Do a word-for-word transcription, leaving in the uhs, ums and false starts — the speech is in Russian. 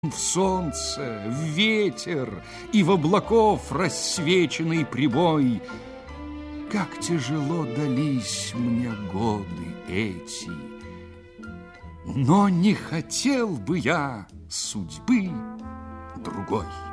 В солнце, в ветер и в облаков рассвеченный прибой. Как тяжело дались мне годы эти, но не хотел бы я судьбы другой.